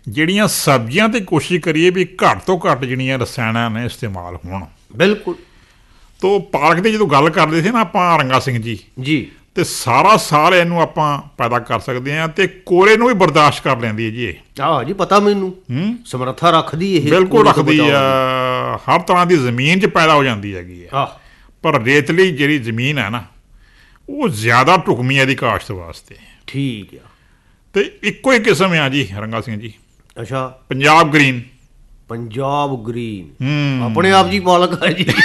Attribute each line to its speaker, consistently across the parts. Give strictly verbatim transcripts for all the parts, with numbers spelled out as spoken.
Speaker 1: ਜਿਹੜੀਆਂ ਸਬਜ਼ੀਆਂ 'ਤੇ ਕੋਸ਼ਿਸ਼ ਕਰੀਏ ਵੀ ਘੱਟ ਤੋਂ ਘੱਟ ਜਿਹੜੀਆਂ ਰਸਾਇਣਾਂ ਨੇ ਇਸਤੇਮਾਲ ਹੋਣ।
Speaker 2: ਬਿਲਕੁਲ।
Speaker 1: ਤੋ ਪਾਲਕ ਦੀ ਜਦੋਂ ਗੱਲ ਕਰਦੇ ਸੀ ਨਾ ਆਪਾਂ ਰੰਗਾ ਸਿੰਘ ਜੀ
Speaker 2: ਜੀ,
Speaker 1: ਤੇ ਸਾਰਾ ਸਾਲ ਇਹਨੂੰ ਆਪਾਂ ਪੈਦਾ ਕਰ ਸਕਦੇ ਹਾਂ ਤੇ ਕੋਰੇ ਨੂੰ ਵੀ ਬਰਦਾਸ਼ਤ ਕਰ ਲੈਂਦੀ ਹੈ ਜੀ ਇਹ।
Speaker 2: ਆਹ ਜੀ ਪਤਾ ਮੈਨੂੰ,
Speaker 1: ਹੂੰ
Speaker 2: ਸਮਰੱਥਾ ਰੱਖਦੀ ਇਹ,
Speaker 1: ਬਿਲਕੁਲ ਰੱਖਦੀ ਆ। ਹਰ ਤਰ੍ਹਾਂ ਦੀ ਜ਼ਮੀਨ 'ਚ ਪੈਦਾ ਹੋ ਜਾਂਦੀ ਹੈਗੀ ਆ। ਪਰ ਰੇਤਲੀ ਜਿਹੜੀ ਜ਼ਮੀਨ ਹੈ ਨਾ ਉਹ ਜ਼ਿਆਦਾ ਢੁਕਵੀਂ ਹੈ ਇਹਦੀ ਕਾਸ਼ਤ ਵਾਸਤੇ।
Speaker 2: ਠੀਕ ਆ।
Speaker 1: ਤੇ ਇੱਕੋ ਹੀ ਕਿਸਮ ਆ ਜੀ ਰੰਗਾ ਸਿੰਘ ਜੀ।
Speaker 2: ਅੱਛਾ।
Speaker 1: ਪੰਜਾਬ ਗ੍ਰੀਨ।
Speaker 2: ਪੰਜਾਬ ਗ੍ਰੀਨ
Speaker 1: ਹੂੰ
Speaker 2: ਆਪਣੇ ਆਪ ਜੀ ਪਾਲਕ ਹੈ ਜੀ।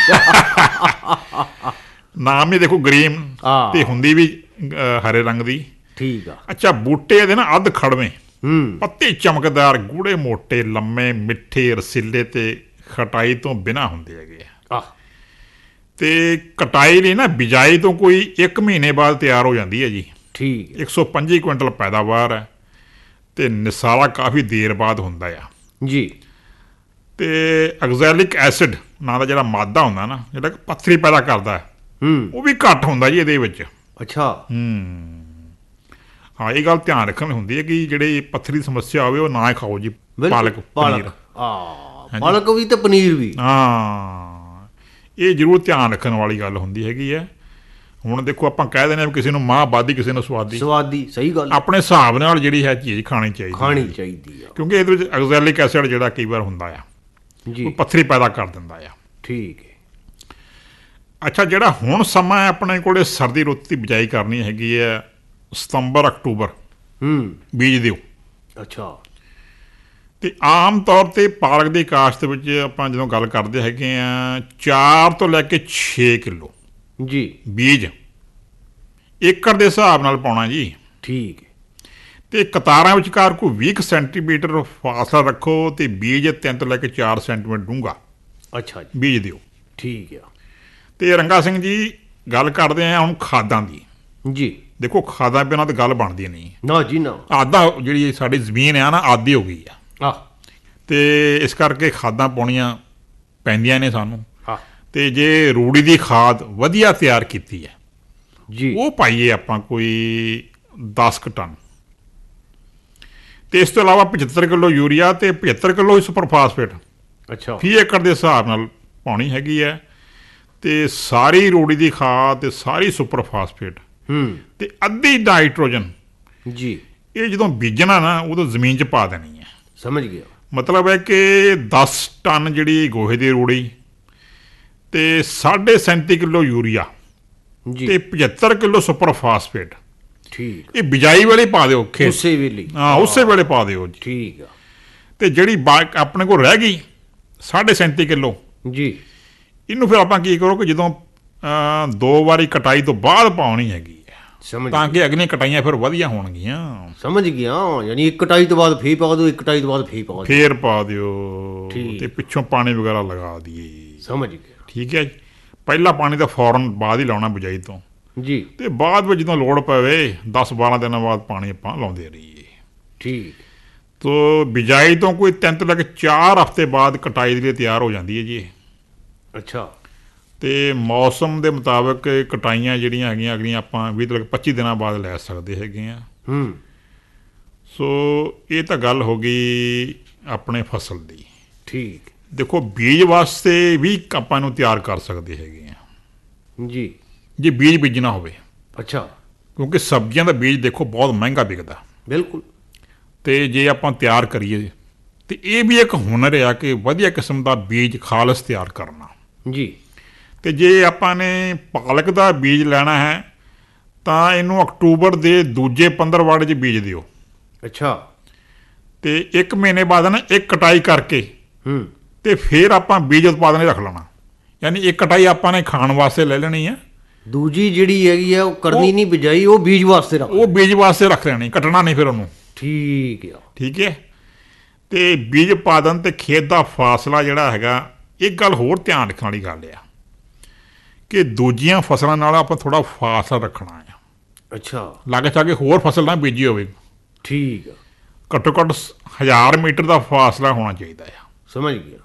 Speaker 2: ਨਾਮ
Speaker 1: ਹੀ ਦੇਖੋ ਗ੍ਰੀਨ ਤੇ ਹੁੰਦੀ ਵੀ ਹਰੇ ਰੰਗ ਦੀ।
Speaker 2: ਠੀਕ ਆ। ਅੱਛਾ,
Speaker 1: ਬੂਟੇ ਇਹਦੇ ਨਾ ਅੱਧ ਖੜਵੇਂ,
Speaker 2: ਹੂੰ
Speaker 1: ਪੱਤੇ ਚਮਕਦਾਰ, ਗੂੜੇ ਮੋਟੇ, ਲੰਮੇ, ਮਿੱਠੇ, ਰਸੀਲੇ ਤੇ ਖਟਾਈ ਤੋਂ ਬਿਨਾਂ ਹੁੰਦੇ ਹੈਗੇ ਆ। ਤੇ ਕਟਾਈ ਲਈ ਨਾ ਬਿਜਾਈ ਤੋਂ ਕੋਈ ਇੱਕ ਮਹੀਨੇ ਬਾਅਦ ਤਿਆਰ ਹੋ ਜਾਂਦੀ ਹੈ ਜੀ।
Speaker 2: ਠੀਕ। ਇੱਕ
Speaker 1: ਸੌ ਪੰਜੀ ਕੁਇੰਟਲ ਪੈਦਾਵਾਰ ਹੈ ਤੇ ਨਿਸਾਰਾ ਕਾਫੀ ਦੇਰ ਬਾਅਦ ਹੁੰਦਾ ਆ
Speaker 2: ਜੀ।
Speaker 1: ਤੇ ਐਗਜ਼ੈਲਿਕ ਐਸਿਡ ਨਾਂ ਦਾ ਜਿਹੜਾ ਮਾਦਾ ਹੁੰਦਾ ਨਾ, ਜਿਹੜਾ ਪੱਥਰੀ ਪੈਦਾ ਕਰਦਾ ਹੈ,
Speaker 2: ਹੂੰ ਉਹ
Speaker 1: ਵੀ ਘੱਟ ਹੁੰਦਾ ਜੀ ਇਹਦੇ ਵਿੱਚ।
Speaker 2: ਅੱਛਾ।
Speaker 1: ਹੂੰ ਹਾਂ, ਇਹ ਗੱਲ ਧਿਆਨ ਰੱਖਣ ਹੁੰਦੀ ਹੈ ਕਿ ਜਿਹੜੇ ਪੱਥਰੀ ਸਮੱਸਿਆ ਹੋਵੇ ਉਹ ਨਾ ਖਾਓ ਜੀ। ਪਾਲਕ
Speaker 2: ਪਾਲਕ ਹਾਂ ਪਾਲਕ ਵੀ ਤੇ ਪਨੀਰ ਵੀ।
Speaker 1: ਹਾਂ, ਇਹ ਜ਼ਰੂਰ ਧਿਆਨ ਰੱਖਣ ਵਾਲੀ ਗੱਲ ਹੁੰਦੀ ਹੈਗੀ ਹੈ। ਹੁਣ ਦੇਖੋ ਆਪਾਂ ਕਹਿ ਦਿੰਦੇ ਹਾਂ ਕਿਸੇ ਨੂੰ ਮਾਂ ਬਾਦੀ, ਕਿਸੇ ਨੂੰ ਸਵਾਦੀ।
Speaker 2: ਸਵਾਦੀ, ਸਹੀ ਗੱਲ।
Speaker 1: ਆਪਣੇ ਹਿਸਾਬ ਨਾਲ ਜਿਹੜੀ ਹੈ ਚੀਜ਼ ਖਾਣੀ ਚਾਹੀਦੀ
Speaker 2: ਖਾਣੀ ਚਾਹੀਦੀ ਆ,
Speaker 1: ਕਿਉਂਕਿ ਇਹਦੇ ਵਿੱਚ ਐਗਜ਼ੈਲਿਕ ਐਸਿਡ ਜਿਹੜਾ ਕਈ ਵਾਰ ਹੁੰਦਾ ਆ ਜੀ, ਉਹ ਪੱਥਰੀ ਪੈਦਾ ਕਰ ਦਿੰਦਾ ਆ।
Speaker 2: ਠੀਕ ਹੈ।
Speaker 1: ਅੱਛਾ, ਜਿਹੜਾ ਹੁਣ ਸਮਾਂ ਹੈ ਆਪਣੇ ਕੋਲੇ ਸਰਦੀ ਰੁੱਤ ਦੀ ਬਿਜਾਈ ਕਰਨੀ ਹੈਗੀ ਹੈ ਸਤੰਬਰ ਅਕਤੂਬਰ।
Speaker 2: ਹੂੰ
Speaker 1: ਬੀਜ ਦਿਓ।
Speaker 2: ਅੱਛਾ। ਤੇ
Speaker 1: ਆਮ ਤੌਰ 'ਤੇ ਪਾਲਕ ਦੀ ਕਾਸ਼ਤ ਵਿੱਚ ਆਪਾਂ ਜਦੋਂ ਗੱਲ ਕਰਦੇ ਹੈਗੇ ਆ ਚਾਰ ਤੋਂ ਲੈ ਕੇ ਛੇ ਕਿਲੋ
Speaker 2: ਜੀ
Speaker 1: ਬੀਜ ਏਕੜ ਦੇ ਹਿਸਾਬ ਨਾਲ ਪਾਉਣਾ ਜੀ।
Speaker 2: ਠੀਕ ਹੈ।
Speaker 1: ਤੇ ਕਤਾਰਾਂ ਵਿਚਕਾਰ ਕੋਈ ਵੀਹ ਸੈਂਟੀਮੀਟਰ ਫਾਸਲਾ ਰੱਖੋ ਤੇ ਬੀਜ ਤਿੰਨ ਤੋਂ ਲੈ ਕੇ ਚਾਰ ਸੈਂਟੀਮੀਟਰ ਡੂੰਘਾ
Speaker 2: ਅੱਛਾ ਜੀ
Speaker 1: ਬੀਜ ਦਿਓ।
Speaker 2: ਠੀਕ ਆ।
Speaker 1: ਤੇ ਰੰਗਾ ਸਿੰਘ ਜੀ ਗੱਲ ਕਰਦੇ ਆ ਹੁਣ ਖਾਦਾਂ ਦੀ।
Speaker 2: ਜੀ
Speaker 1: ਦੇਖੋ ਖਾਦਾਂ ਬਿਨਾਂ ਤਾਂ ਗੱਲ ਬਣਦੀ ਨਹੀਂ
Speaker 2: ਨਾ ਜੀ ਨਾ।
Speaker 1: ਆਦਾਂ ਜਿਹੜੀ ਸਾਡੀ ਜ਼ਮੀਨ ਆ ਨਾ ਆਦੀ ਹੋ ਗਈ ਆ।
Speaker 2: ਆਹ
Speaker 1: ਤੇ ਇਸ ਕਰਕੇ ਖਾਦਾਂ ਪਾਉਣੀਆਂ ਪੈਂਦੀਆਂ ਨੇ ਸਾਨੂੰ।
Speaker 2: ਹਾਂ।
Speaker 1: ਤੇ ਜੇ ਰੂੜੀ ਦੀ ਖਾਦ ਵਧੀਆ ਤਿਆਰ ਕੀਤੀ ਹੈ
Speaker 2: ਜੀ,
Speaker 1: ਉਹ ਪਾਈਏ ਆਪਾਂ ਕੋਈ ਦਸ ਕੁ ਟਨ। ਤੇ ਇਸ ਤੋਂ ਇਲਾਵਾ ਪਝੱਤਰ ਕਿਲੋ ਯੂਰੀਆ ਤੇ ਪਝੱਤਰ ਕਿਲੋ ਸੁਪਰ ਫਾਸਫੇਟ
Speaker 2: ਅੱਛਾ
Speaker 1: ਵੀਹ ਏਕੜ ਦੇ ਹਿਸਾਬ ਨਾਲ ਪਾਉਣੀ ਹੈਗੀ ਹੈ। ਤੇ ਸਾਰੀ ਰੂੜੀ ਦੀ ਖਾਦ ਤੇ ਸਾਰੀ ਸੁਪਰ ਫਾਸਫੇਟ
Speaker 2: ਹੂੰ
Speaker 1: ਤੇ ਅੱਧੀ ਨਾਈਟ੍ਰੋਜਨ
Speaker 2: ਜੀ, ਇਹ
Speaker 1: ਜਦੋਂ ਬੀਜਣਾ ਨਾ ਉਦੋਂ ਜ਼ਮੀਨ 'ਚ ਪਾ ਦੇਣੀ ਹੈ।
Speaker 2: ਸਮਝ ਗਿਆ।
Speaker 1: ਮਤਲਬ ਹੈ ਕਿ ਦਸ ਟਨ ਜਿਹੜੀ ਗੋਹੇ ਦੀ ਰੂੜੀ ਤੇ ਸਾਢੇ ਸੈਂਤੀ ਕਿਲੋ ਯੂਰੀਆ
Speaker 2: ਜੀ
Speaker 1: ਤੇ ਪਝੱਤਰ ਕਿਲੋ ਸੁਪਰ ਫਾਸਫੇਟ।
Speaker 2: ਠੀਕ।
Speaker 1: ਇਹ ਬਿਜਾਈ ਵੇਲੇ ਪਾ ਦਿਓ ਖੇਤ,
Speaker 2: ਉਸੇ ਵੇਲੇ।
Speaker 1: ਹਾਂ ਉਸੇ ਵੇਲੇ ਪਾ ਦਿਓ ਜੀ।
Speaker 2: ਠੀਕ ਆ।
Speaker 1: ਤੇ ਜਿਹੜੀ ਬਾ ਆਪਣੇ ਕੋਲ ਰਹਿ ਗਈ ਸਾਢੇ ਸੈਂਤੀ ਕਿਲੋ
Speaker 2: ਜੀ,
Speaker 1: ਇਹਨੂੰ ਫਿਰ ਆਪਾਂ ਕੀ ਕਰੋ ਕਿ ਜਦੋਂ ਦੋ ਵਾਰੀ ਕਟਾਈ ਤੋਂ ਬਾਅਦ ਪਾਉਣੀ ਹੈਗੀ ਹੈ
Speaker 2: ਸਮਝ,
Speaker 1: ਤਾਂ ਕਿ ਅਗਲੀਆਂ ਕਟਾਈਆਂ ਫਿਰ ਵਧੀਆ ਹੋਣਗੀਆਂ।
Speaker 2: ਸਮਝ ਗਿਆ। ਯਾਨੀ ਇੱਕ ਕਟਾਈ ਤੋਂ ਬਾਅਦ ਫੇਰ ਪਾ ਦਿਓ, ਇੱਕ ਕਟਾਈ ਤੋਂ ਬਾਅਦ ਫੇਰ ਪਾ ਦਿਓ,
Speaker 1: ਫੇਰ ਪਾ ਦਿਓ ਤੇ ਪਿੱਛੋਂ ਪਾਣੀ ਵਗੈਰਾ ਲਗਾ ਦਈਏ।
Speaker 2: ਸਮਝ ਗਿਆ।
Speaker 1: ਠੀਕ ਹੈ ਜੀ। ਪਹਿਲਾ ਪਾਣੀ ਤਾਂ ਫੌਰਨ ਬਾਅਦ ਹੀ ਲਾਉਣਾ ਬਿਜਾਈ ਤੋਂ
Speaker 2: ਜੀ, ਤੇ
Speaker 1: ਬਾਅਦ ਵਿੱਚ ਜਦੋਂ ਲੋੜ ਪਵੇ ਦਸ ਬਾਰਾਂ ਦਿਨਾਂ ਬਾਅਦ ਪਾਣੀ ਆਪਾਂ ਲਾਉਂਦੇ ਰਹੀਏ।
Speaker 2: ਠੀਕ।
Speaker 1: ਤੋ ਬਿਜਾਈ ਤੋਂ ਕੋਈ ਤਿੰਨ ਤੋਂ ਲੈ ਕੇ ਚਾਰ ਹਫ਼ਤੇ ਬਾਅਦ ਕਟਾਈ ਦੇ ਲਈ ਤਿਆਰ ਹੋ ਜਾਂਦੀ ਹੈ ਜੀ।
Speaker 2: ਅੱਛਾ।
Speaker 1: ਤੇ ਮੌਸਮ ਦੇ ਮੁਤਾਬਕ ਕਟਾਈਆਂ ਜਿਹੜੀਆਂ ਹੈਗੀਆਂ ਅਗਲੀਆਂ ਆਪਾਂ ਵੀਹ ਤੋਂ ਲੈ ਕੇ ਪੱਚੀ ਦਿਨਾਂ ਬਾਅਦ ਲੈ ਸਕਦੇ ਹੈਗੇ ਆ।
Speaker 2: ਹੂੰ
Speaker 1: ਸੋ ਇਹ ਤਾਂ ਗੱਲ ਹੋ ਗਈ ਆਪਣੇ ਫਸਲ ਦੀ।
Speaker 2: ਠੀਕ।
Speaker 1: ਦੇਖੋ ਬੀਜ ਵਾਸਤੇ ਵੀ ਆਪਾਂ ਨੂੰ ਤਿਆਰ ਕਰ ਸਕਦੇ ਹੈਗੇ ਆ
Speaker 2: ਜੀ,
Speaker 1: ਜੇ ਬੀਜ ਬੀਜਣਾ ਹੋਵੇ।
Speaker 2: ਅੱਛਾ।
Speaker 1: ਕਿਉਂਕਿ ਸਬਜ਼ੀਆਂ ਦਾ ਬੀਜ ਦੇਖੋ ਬਹੁਤ ਮਹਿੰਗਾ ਵਿਕਦਾ।
Speaker 2: ਬਿਲਕੁਲ।
Speaker 1: ਤੇ ਜੇ ਆਪਾਂ ਤਿਆਰ ਕਰੀਏ ਤੇ ਇਹ ਵੀ ਇੱਕ ਹੁਨਰ ਆ ਕਿ ਵਧੀਆ ਕਿਸਮ ਦਾ ਬੀਜ ਖਾਲਸ ਤਿਆਰ ਕਰਨਾ
Speaker 2: ਜੀ।
Speaker 1: ਤੇ ਜੇ ਆਪਾਂ ਨੇ ਪਾਲਕ ਦਾ ਬੀਜ ਲੈਣਾ ਹੈ ਤਾਂ ਇਹਨੂੰ ਅਕਤੂਬਰ ਦੇ ਦੂਜੇ ਪੰਦਰਵਾੜੇ 'ਚ ਬੀਜ ਦਿਓ।
Speaker 2: ਅੱਛਾ।
Speaker 1: ਤੇ ਇੱਕ ਮਹੀਨੇ ਬਾਅਦ ਨਾ ਇੱਕ ਕਟਾਈ ਕਰਕੇ
Speaker 2: ਹੂੰ
Speaker 1: ਤੇ ਫਿਰ ਆਪਾਂ ਬੀਜ ਉਤਪਾਦਨ ਰੱਖ ਲੈਣਾ। ਯਾਨੀ ਇੱਕ ਕਟਾਈ ਆਪਾਂ ਨੇ ਖਾਣ ਵਾਸਤੇ ਲੈ ਲੈਣੀ ਹੈ,
Speaker 2: ਦੂਜੀ ਜਿਹੜੀ ਹੈਗੀ ਆ ਉਹ ਕਰਨੀ ਨਹੀਂ ਬਿਜਾਈ, ਉਹ ਬੀਜ ਵਾਸਤੇ ਰੱਖ,
Speaker 1: ਉਹ ਬੀਜ ਵਾਸਤੇ ਰੱਖ ਲੈਣੀ, ਕੱਟਣਾ ਨਹੀਂ ਫਿਰ ਉਹਨੂੰ।
Speaker 2: ਠੀਕ ਆ। ਠੀਕ ਹੈ।
Speaker 1: ਤੇ ਬੀਜ ਉਤਪਾਦਨ ਤੇ ਖੇਤ ਦਾ ਫਾਸਲਾ ਜਿਹੜਾ ਹੈਗਾ, ਇੱਕ ਗੱਲ ਹੋਰ ਧਿਆਨ ਰੱਖਣ ਵਾਲੀ ਗੱਲ ਆ ਕਿ ਦੂਜੀਆਂ ਫਸਲਾਂ ਨਾਲ ਆਪਾਂ ਥੋੜਾ ਫਾਸਲਾ ਰੱਖਣਾ ਆ। ਅੱਛਾ। ਲਾਗੇ ਛਾਗੇ ਹੋਰ ਫਸਲ ਨਾ ਬੀਜੀ ਹੋਵੇ। ਠੀਕ ਆ। ਘੱਟੋ ਘੱਟ ਹਜ਼ਾਰ ਮੀਟਰ ਦਾ ਫਾਸਲਾ ਹੋਣਾ ਚਾਹੀਦਾ ਆ। ਸਮਝ ਗਿਆ।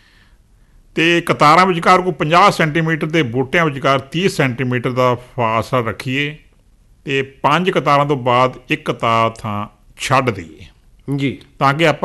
Speaker 1: ਤੇ ਕਤਾਰਾਂ ਵਿਚਕਾਰ ਕੋਈ ਪੰਜਾਹ ਸੈਂਟੀਮੀਟਰ ਤੇ ਬੂਟਿਆਂ ਵਿਚਕਾਰ ਤੀਹ ਸੈਂਟੀਮੀਟਰ ਦਾ ਫਾਸਲਾ ਰੱਖੀਏ ਤੇ ਪੰਜ ਕਤਾਰਾਂ ਤੋਂ ਬਾਅਦ ਇੱਕ ਕਤਾਰ ਥਾਂ ਛੱਡ ਦਈਏ ਜੀ, ਤਾਂ ਕਿ ਆਪਾਂ